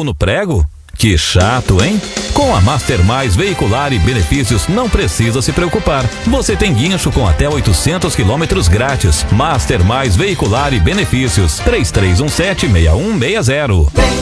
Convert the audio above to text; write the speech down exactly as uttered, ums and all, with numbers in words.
no prego? Que chato, hein? Com a Master Mais Veicular e Benefícios não precisa se preocupar. Você tem guincho com até oitocentos quilômetros grátis. Master Mais Veicular e Benefícios. três três um sete, seis um seis zero.